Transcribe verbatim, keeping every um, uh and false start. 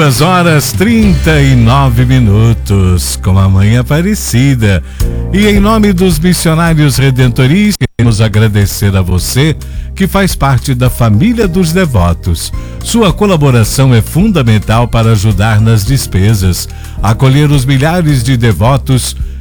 Duas horas trinta e nove minutos, com a Mãe Aparecida. E em nome dos missionários redentoristas, queremos agradecer a você que faz parte da família dos devotos. Sua colaboração é fundamental para ajudar nas despesas, acolher os milhares de devotos